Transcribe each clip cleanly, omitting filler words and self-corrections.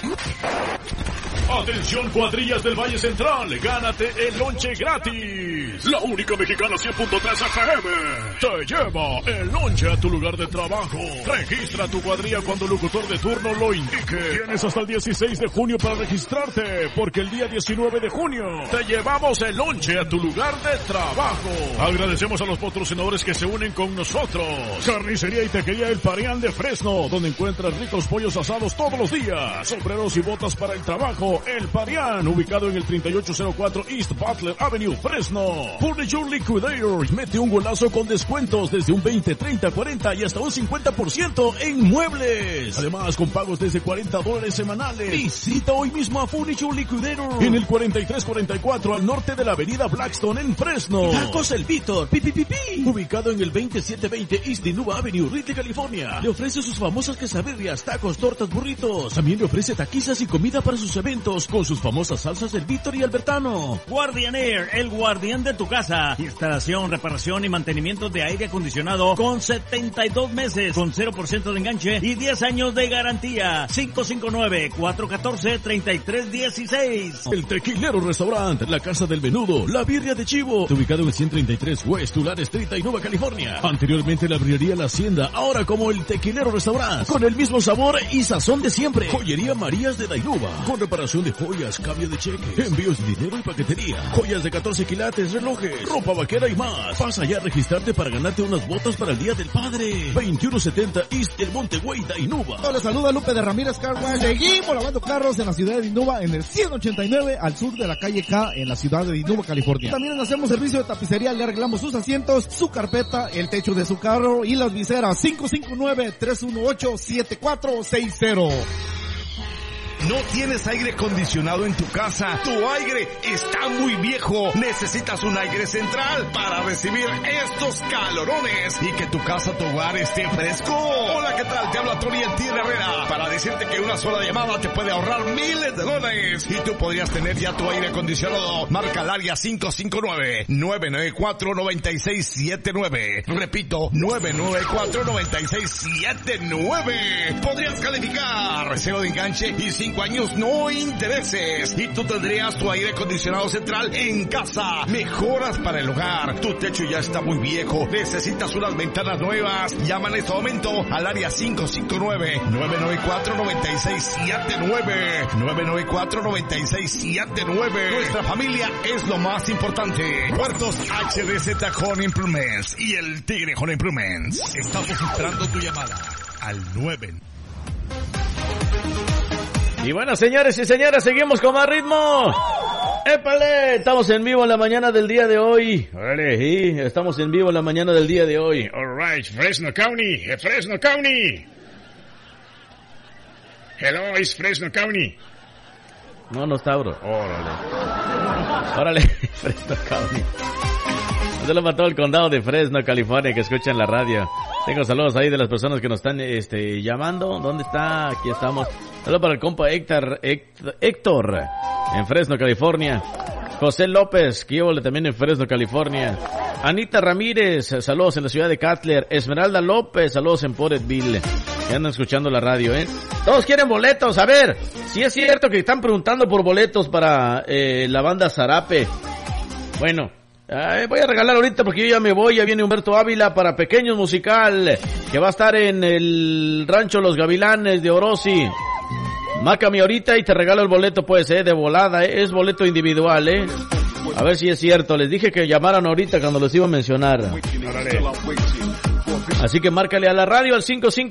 Atención, cuadrillas del Valle Central, gánate el lonche gratis. La única mexicana 100.3 FM te lleva el lonche a tu lugar de trabajo. Registra tu cuadrilla cuando el locutor de turno lo indique. Tienes hasta el 16 de junio para registrarte, porque el día 19 de junio te llevamos el lonche a tu lugar de trabajo. Agradecemos a los patrocinadores que se unen con nosotros. Carnicería y Taquería El Parián de Fresno, donde encuentras ricos pollos asados todos los días. Sombreros y botas para el trabajo. El Parián, ubicado en el 3804 East Butler Avenue, Fresno. Furniture Liquidators, mete un golazo con descuentos desde un 20, 30, 40 y hasta un 50% en muebles. Además, con pagos desde $40 semanales. Visita hoy mismo a Furniture Liquidators en el 4344 al norte de la avenida Blackstone en Fresno. Tacos El Víctor, ubicado en el 2720 East Dinuba Avenue, Ridley, California. Le ofrece sus famosas quesadillas, tacos, tortas, burritos. También le ofrece taquizas y comida para sus eventos con sus famosas salsas El Víctor y Albertano. Guardian Air, el guardián de tu casa. Instalación, reparación y mantenimiento de aire acondicionado con 72 meses, con 0% de enganche y 10 años de garantía. 559-414-3316. El Tequilero Restaurant, la Casa del Menudo, la Birria de Chivo, ubicado en el 133 West Tulare Street, Innova, California. Anteriormente la Brillería La Hacienda, ahora como el Tequilero Restaurant, con el mismo sabor y sazón de siempre. Joyería Marías de Dainuba, con reparación de joyas, cambio de cheques, envíos de dinero y paquetería, joyas de 14 quilates, relojes, ropa vaquera y más. Pasa ya a registrarte para ganarte unas botas para el Día del Padre. 2170 East El Monte Güey, Dainuba. Les saluda Lupe de Ramírez Car Wash. Seguimos lavando carros en la ciudad de Dainuba, en el 189 al sur de la calle K, en la ciudad de Dainuba, California. También hacemos servicio de tapicería, le arreglamos sus asientos, su carpeta, el techo de su carro y las viseras. 559-318-7460. ¿No tienes aire acondicionado en tu casa? Tu aire está muy viejo. Necesitas un aire central para recibir estos calorones y que tu casa, tu hogar esté fresco. Hola, ¿qué tal? Te habla Tony El Tigre Herrera para decirte que una sola llamada te puede ahorrar miles de dólares y tú podrías tener ya tu aire acondicionado. Marca el área 559-994-9679. Repito, 994-9679. Podrías calificar. Cero de enganche y 5 años, no intereses. Y tú tendrías tu aire acondicionado central en casa. Mejoras para el hogar. Tu techo ya está muy viejo. Necesitas unas ventanas nuevas. Llama en este momento al área 559-994-9679. 994-9679. Nuestra familia es lo más importante. Puertos HDZ Home Improvements y el Tigre Home Improvements. Estamos esperando tu llamada al 9. Y bueno, señores y señoras, seguimos con más ritmo. ¡Épale! Estamos en vivo en la mañana del día de hoy. ¡Órale! Sí, estamos en vivo en la mañana del día de hoy. All right, Fresno County, Fresno County. Hello, it's Fresno County. No está, bro. Órale, Fresno County. Saludos para todo el condado de Fresno, California, que escuchan la radio. Tengo saludos ahí de las personas que nos están llamando. ¿Dónde está? Aquí estamos. Saludos para el compa Héctor en Fresno, California. José López, que llevo también en Fresno, California. Anita Ramírez, saludos en la ciudad de Cutler. Esmeralda López, saludos en Porterville. Que andan escuchando la radio, Todos quieren boletos. A ver, si es cierto que están preguntando por boletos para la banda Zarape. Bueno, voy a regalar ahorita porque yo ya me voy. Ya viene Humberto Ávila para Pequeños Musical, que va a estar en el rancho Los Gavilanes de Orosi. Márcame ahorita y te regalo el boleto, pues, de volada, es boleto individual, A ver si es cierto. Les dije que llamaran ahorita cuando les iba a mencionar. Así que márcale a la radio al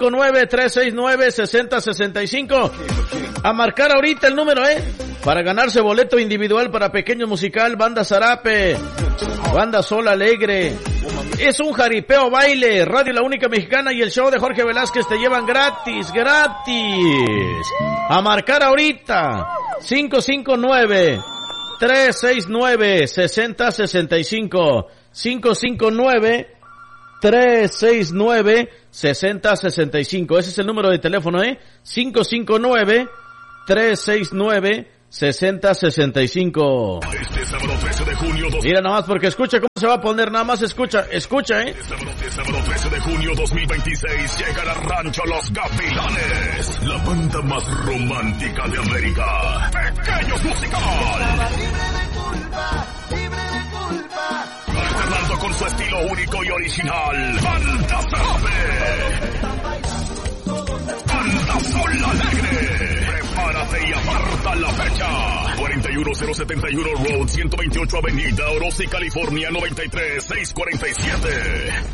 559-369-6065. A marcar ahorita el número, para ganarse boleto individual para Pequeño Musical, Banda Zarape, Banda Sol Alegre. Es un jaripeo baile. Radio La Única Mexicana y el show de Jorge Velázquez te llevan gratis. A marcar ahorita 559-369-6065. 559-369-6065. Ese es el número de teléfono, 559-369-6065. 6065. Este sábado 13 de junio. Mira nada más porque escucha cómo se va a poner, nada más escucha, Sábado 13 de junio 2026 llega al rancho Los Gavilanes, la banda más romántica de América. Pequeños Musical. Alternando con su estilo único y original. Banda Banda Sol Alegre. Prepárate y aparta la fecha. 41071 Road, 128 Avenida, Orosi, California, 93647.